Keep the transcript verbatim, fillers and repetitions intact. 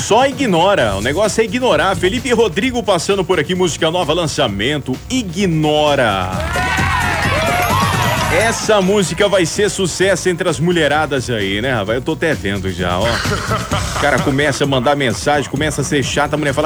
Só ignora, o negócio é ignorar. Felipe Rodrigo passando por aqui, música nova, lançamento, Ignora. Essa música vai ser sucesso entre as mulheradas aí, né, rapaz? Eu tô até vendo já, ó. O cara começa a mandar mensagem, começa a ser chato, a mulher fala: